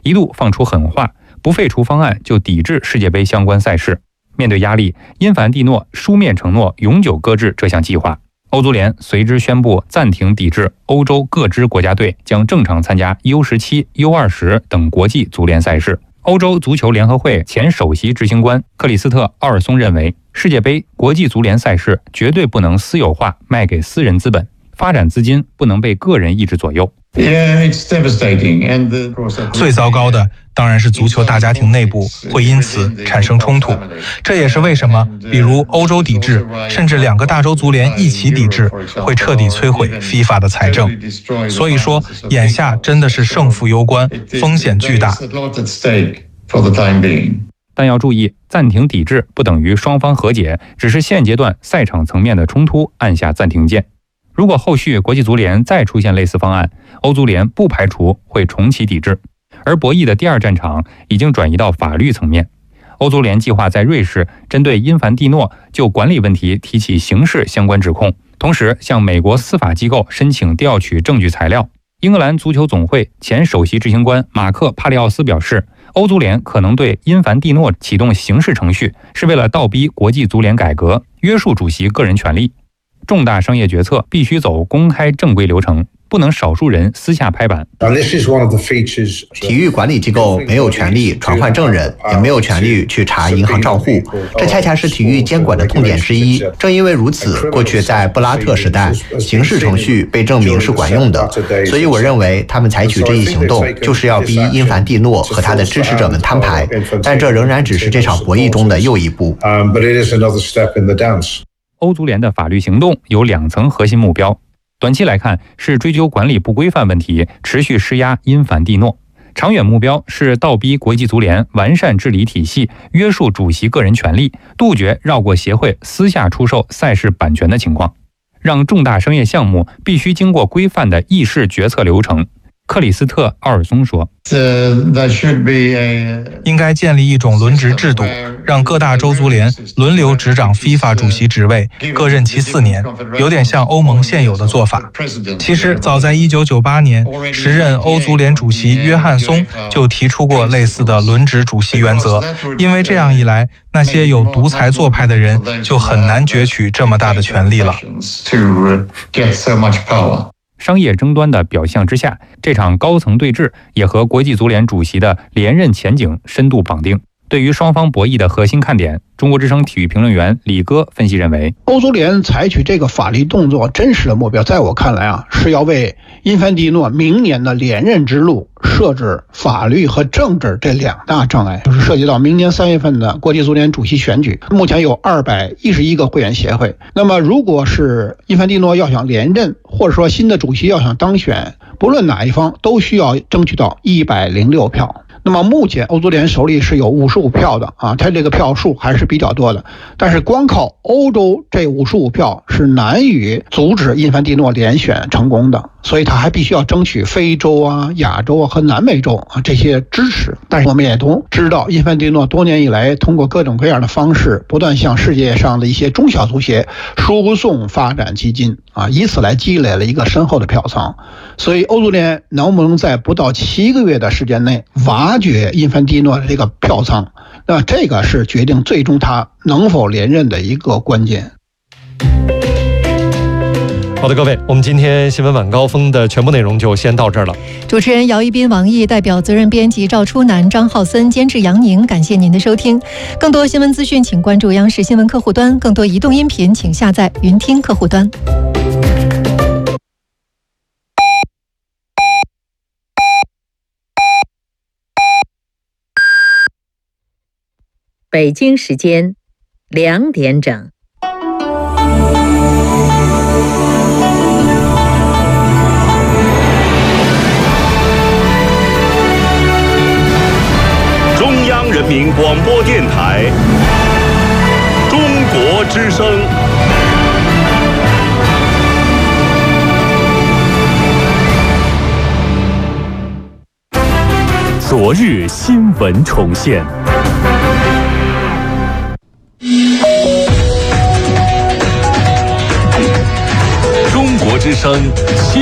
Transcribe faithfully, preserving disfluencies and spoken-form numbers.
一度放出狠话，不废除方案就抵制世界杯相关赛事。面对压力，因凡蒂诺书面承诺永久搁置这项计划。欧足联随之宣布暂停抵制欧洲各支国家队将正常参加 U 十七、U 二十 等国际足联赛事。欧洲足球联合会前首席执行官克里斯特·奥尔松认为，世界杯国际足联赛事绝对不能私有化卖给私人资本，发展资金不能被个人意志左右。 最糟糕的当然是足球大家庭内部会因此产生冲突，这也是为什么比如欧洲抵制，甚至两个大洲足联一起抵制，会彻底摧毁 FIFA 的财政。所以说眼下真的是胜负攸关，风险巨大。 但要注意，暂停抵制不等于双方和解，只是现阶段赛场层面的冲突按下暂停键。如果后续国际足联再出现类似方案，欧足联不排除会重启抵制。而博弈的第二战场已经转移到法律层面，欧足联计划在瑞士针对因凡蒂诺就管理问题提起刑事相关指控，同时向美国司法机构申请调取证据材料。英格兰足球总会前首席执行官马克·帕利奥斯表示，欧足联可能对因凡蒂诺启动刑事程序，是为了倒逼国际足联改革，约束主席个人权利。重大商业决策必须走公开正规流程，不能少数人私下拍板。 体育管理机构没有权利传唤证人，也没有权利去查银行账户，这恰恰是体育监管的痛点之一。正因为如此，过去在布拉特时代，刑事程序被证明是管用的，所以我认为他们采取这一行动，就是要逼因凡蒂诺和他的支持者们摊牌，但这仍然只是这场博弈中的又一步。 欧足联的法律行动有两层核心目标，短期来看是追究管理不规范问题，持续施压因凡蒂诺；长远目标是倒逼国际足联完善治理体系，约束主席个人权利，杜绝绕过协会私下出售赛事版权的情况，让重大商业项目必须经过规范的议事决策流程。克里斯特·奥尔松说， 应该建立一种轮值制度，让各大洲足联轮流执掌 FIFA 主席职位，各任期四年，有点像欧盟现有的做法。其实早在一九九八年，时任欧足联主席约翰松就提出过类似的轮值主席原则，因为这样一来，那些有独裁做派的人就很难攫取这么大的权力了。 商业争端的表象之下，这场高层对峙也和国际足联主席的连任前景深度绑定。对于双方博弈的核心看点，中国之声体育评论员李哥分析认为， 欧足联采取这个法律动作真实的目标，在我看来啊，是要为因凡蒂诺明年的连任之路设置法律和政治这两大障碍，就是涉及到明年三月份的国际足联主席选举。目前有二百一十一个会员协会，那么如果是因凡蒂诺要想连任，或者说新的主席要想当选，不论哪一方都需要争取到一百零六票。那么目前欧足联手里是有五十五票的啊，他这个票数还是比较多的，但是光靠欧洲这五十五票是难以阻止因凡蒂诺连选成功的，所以他还必须要争取非洲啊、亚洲啊和南美洲啊这些支持。但是我们也都知道，因凡蒂诺多年以来通过各种各样的方式，不断向世界上的一些中小足协输送发展基金啊，以此来积累了一个深厚的票仓。所以欧足联能不能在不到七个月的时间内挖掘因凡蒂诺的这个票仓，那这个是决定最终他能否连任的一个关键。 好的，各位，我们今天新闻晚高峰的全部内容就先到这儿了。 主持人姚一斌、王毅，代表责任编辑赵初南、张浩森，监制杨宁，感谢您的收听。更多新闻资讯，请关注央视新闻客户端；更多移动音频，请下载云听客户端。 北京时间两点整。 中央人民广播电台，中国之声。昨日新闻重现。中国之声。